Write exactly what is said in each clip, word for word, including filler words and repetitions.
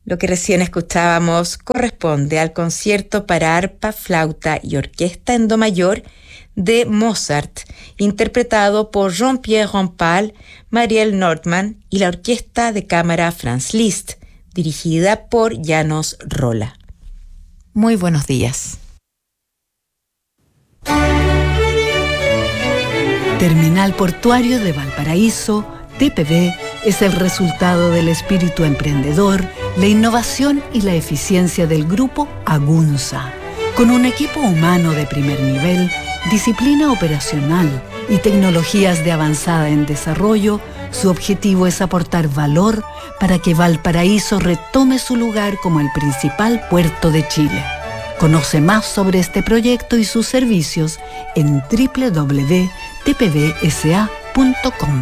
Lo que recién escuchábamos corresponde al concierto para arpa, flauta y orquesta en do mayor de Mozart, interpretado por Jean-Pierre Rampal, Marielle Nordman y la Orquesta de Cámara Franz Liszt, dirigida por János Rolla. Muy buenos días. Terminal Portuario de Valparaíso, T P V, es el resultado del espíritu emprendedor, la innovación y la eficiencia del grupo Agunza. Con un equipo humano de primer nivel, disciplina operacional y tecnologías de avanzada en desarrollo, su objetivo es aportar valor para que Valparaíso retome su lugar como el principal puerto de Chile. Conoce más sobre este proyecto y sus servicios en doble u doble u doble u punto t p v s a punto com.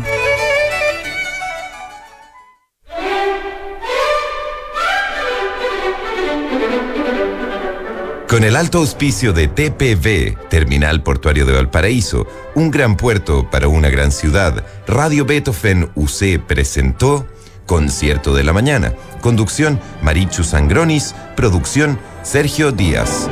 Con el alto auspicio de T P V, Terminal Portuario de Valparaíso, un gran puerto para una gran ciudad, Radio Beethoven U C presentó Concierto de la Mañana. Conducción, Marichu Sangronis. Producción, Sergio Díaz.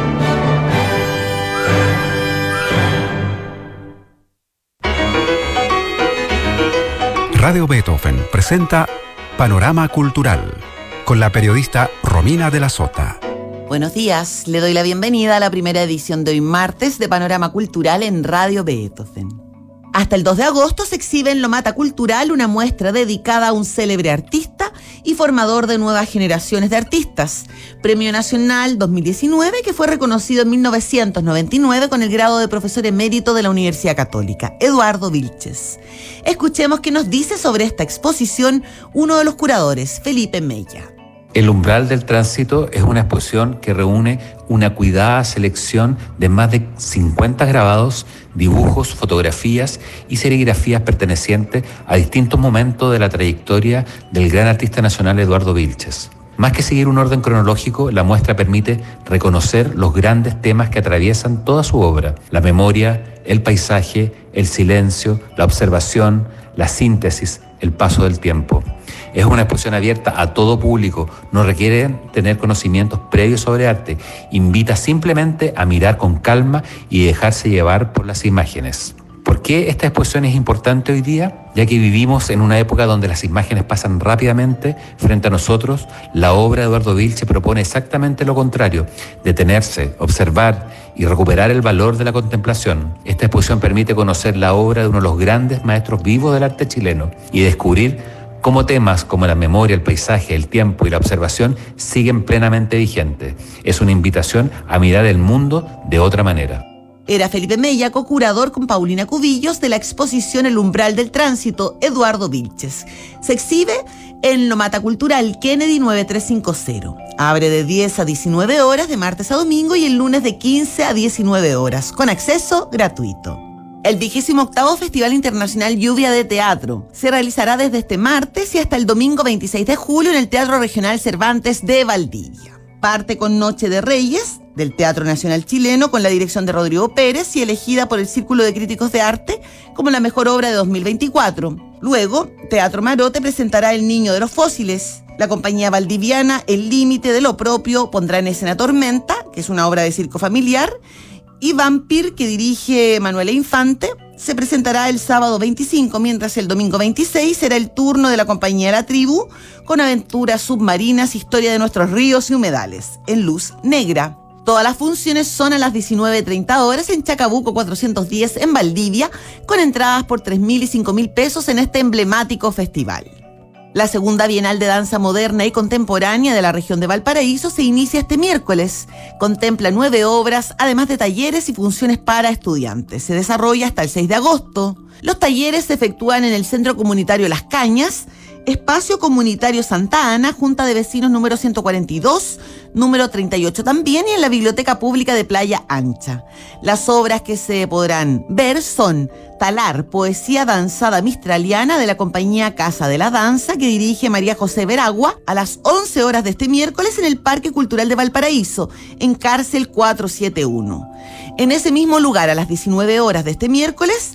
Radio Beethoven presenta Panorama Cultural con la periodista Romina de la Sota. Buenos días, le doy la bienvenida a la primera edición de hoy martes de Panorama Cultural en Radio Beethoven. Hasta el dos de agosto se exhibe en Lomata Cultural una muestra dedicada a un célebre artista y formador de nuevas generaciones de artistas. Premio Nacional dos mil diecinueve, que fue reconocido en mil novecientos noventa y nueve con el grado de profesor emérito de la Universidad Católica, Eduardo Vilches. Escuchemos qué nos dice sobre esta exposición uno de los curadores, Felipe Mella. El umbral del tránsito es una exposición que reúne una cuidada selección de más de cincuenta grabados, dibujos, fotografías y serigrafías pertenecientes a distintos momentos de la trayectoria del gran artista nacional Eduardo Vilches. Más que seguir un orden cronológico, la muestra permite reconocer los grandes temas que atraviesan toda su obra: la memoria, el paisaje, el silencio, la observación, la síntesis, el paso del tiempo. Es una exposición abierta a todo público, no requiere tener conocimientos previos sobre arte, invita simplemente a mirar con calma y dejarse llevar por las imágenes. ¿Por qué esta exposición es importante hoy día? Ya que vivimos en una época donde las imágenes pasan rápidamente frente a nosotros, la obra de Eduardo Vilches propone exactamente lo contrario: detenerse, observar y recuperar el valor de la contemplación. Esta exposición permite conocer la obra de uno de los grandes maestros vivos del arte chileno y descubrir cómo temas como la memoria, el paisaje, el tiempo y la observación siguen plenamente vigentes. Es una invitación a mirar el mundo de otra manera. Era Felipe Mella, co-curador con Paulina Cubillos de la exposición El Umbral del Tránsito, Eduardo Vilches. Se exhibe en Lomata Cultural Kennedy nueve tres cinco cero. Abre de diez a diecinueve horas de martes a domingo y el lunes de quince a diecinueve horas, con acceso gratuito. El vigésimo octavo Festival Internacional Lluvia de Teatro se realizará desde este martes y hasta el domingo veintiséis de julio en el Teatro Regional Cervantes de Valdivia. Parte con Noche de Reyes, del Teatro Nacional Chileno, con la dirección de Rodrigo Pérez y elegida por el Círculo de Críticos de Arte como la mejor obra de dos mil veinticuatro. Luego, Teatro Marote presentará El Niño de los Fósiles. La compañía valdiviana El Límite de lo Propio pondrá en escena Tormenta, que es una obra de circo familiar, y Vampir, que dirige Manuela Infante, se presentará el sábado veinticinco, mientras el domingo veintiséis será el turno de la compañía La Tribu, con aventuras submarinas, historia de nuestros ríos y humedales, en luz negra. Todas las funciones son a las diecinueve treinta horas en Chacabuco cuatrocientos diez en Valdivia, con entradas por tres mil y cinco mil pesos en este emblemático festival. La segunda Bienal de Danza Moderna y Contemporánea de la región de Valparaíso se inicia este miércoles. Contempla nueve obras, además de talleres y funciones para estudiantes. Se desarrolla hasta el seis de agosto. Los talleres se efectúan en el Centro Comunitario Las Cañas, Espacio Comunitario Santa Ana, Junta de Vecinos número ciento cuarenta y dos, número treinta y ocho también, y en la Biblioteca Pública de Playa Ancha. Las obras que se podrán ver son Talar, poesía danzada mistraliana de la compañía Casa de la Danza, que dirige María José Veragua, a las once horas de este miércoles en el Parque Cultural de Valparaíso, en Cárcel cuatrocientos setenta y uno. En ese mismo lugar, a las diecinueve horas de este miércoles,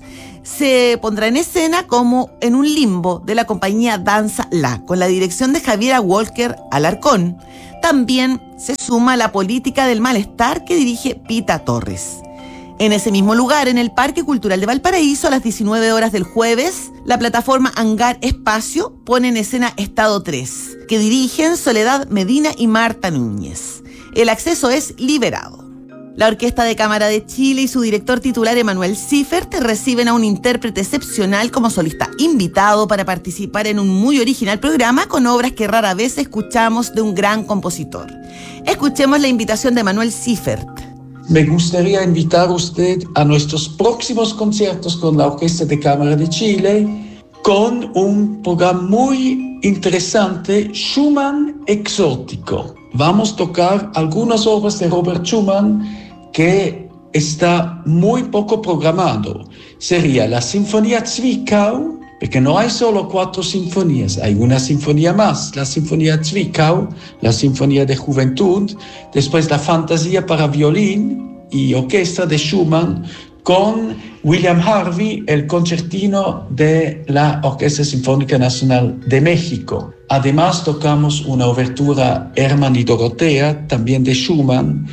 se pondrá en escena como En un limbo de la compañía Danza La, con la dirección de Javiera Walker Alarcón. También se suma La política del malestar, que dirige Pita Torres. En ese mismo lugar, en el Parque Cultural de Valparaíso, a las diecinueve horas del jueves, la plataforma Hangar Espacio pone en escena Estado tres, que dirigen Soledad Medina y Marta Núñez. El acceso es liberado. La Orquesta de Cámara de Chile y su director titular Emanuel Siffert reciben a un intérprete excepcional como solista invitado para participar en un muy original programa con obras que rara vez escuchamos de un gran compositor. Escuchemos la invitación de Emanuel Siffert. Me gustaría invitar a usted a nuestros próximos conciertos con la Orquesta de Cámara de Chile con un programa muy interesante, Schumann exótico. Vamos a tocar algunas obras de Robert Schumann que está muy poco programado. Sería la Sinfonía Zwickau, porque no hay solo cuatro sinfonías, hay una sinfonía más, la Sinfonía Zwickau, la Sinfonía de Juventud, después la Fantasía para violín y orquesta de Schumann, con William Harvey, el concertino de la Orquesta Sinfónica Nacional de México. Además tocamos una obertura Hermann y Dorotea, también de Schumann,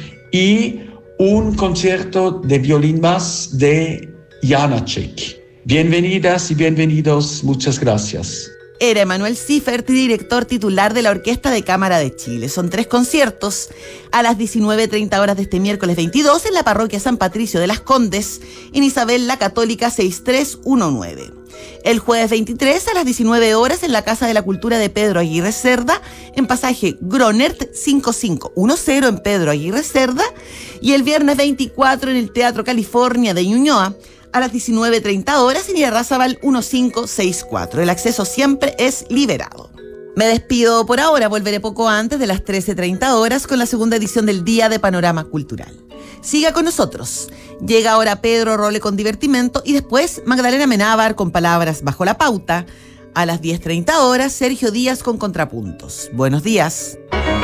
y un concierto de violín más de Janáček. Bienvenidas y bienvenidos, muchas gracias. Era Emanuel Siffert, director titular de la Orquesta de Cámara de Chile. Son tres conciertos a las diecinueve treinta horas de este miércoles veintidós en la parroquia San Patricio de las Condes, en Isabel la Católica seis tres uno nueve. El jueves veintitrés a las diecinueve horas en la Casa de la Cultura de Pedro Aguirre Cerda, en pasaje Gronert cinco cinco uno cero en Pedro Aguirre Cerda. Y el viernes veinticuatro en el Teatro California de Ñuñoa, a las diecinueve treinta horas en Irarrázaval quince sesenta y cuatro. El acceso siempre es liberado. Me despido por ahora, volveré poco antes de las trece treinta horas con la segunda edición del Día de Panorama Cultural. Siga con nosotros. Llega ahora Pedro Role con Divertimento y después Magdalena Menábar con Palabras Bajo la Pauta. A las diez treinta horas Sergio Díaz con Contrapuntos. Buenos días.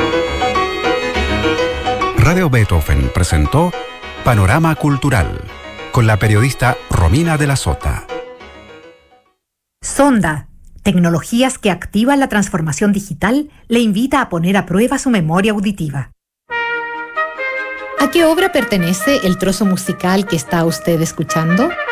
Radio Beethoven presentó Panorama Cultural, con la periodista Romina de la Sota. Sonda, tecnologías que activan la transformación digital, le invita a poner a prueba su memoria auditiva. ¿A qué obra pertenece el trozo musical que está usted escuchando?